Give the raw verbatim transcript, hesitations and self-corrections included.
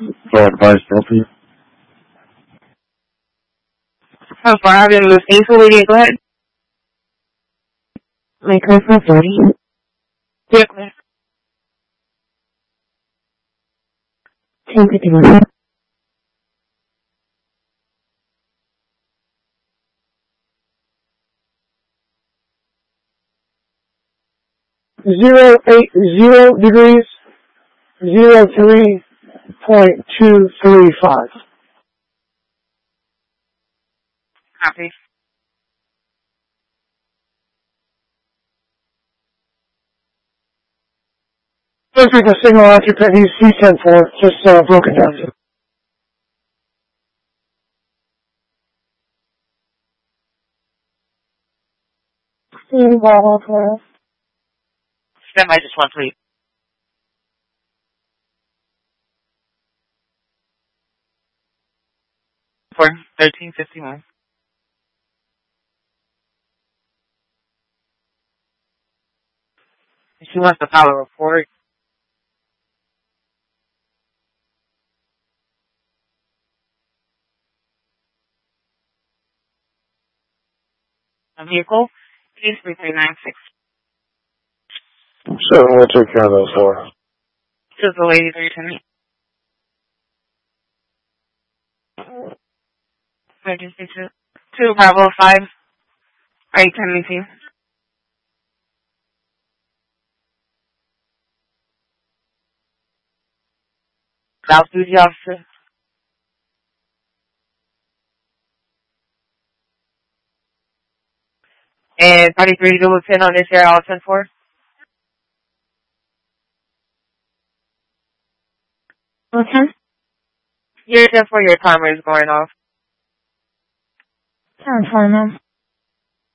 For advice, help. How far have you moved? Ace Lydia, go ahead. Microphone forty. Yeah, go ahead. ten fifty-one. Zero eight zero degrees, zero three point two three five. Copy. Looks like a signal occupant, he's C ten four, just uh, broken down. Steve Bravo for Stand by just one, please. For thirteen fifty-one. She wants to file a report. A vehicle, case three three nine six. So I'm going to take care of those four. This is the lady there, Lieutenant. Emergency two. Two Bravo five. Are you coming to? South Duty Officer. And party three double ten on this area, all ten four. ten? You're ten four, your timer is going off. ten four, ma'am.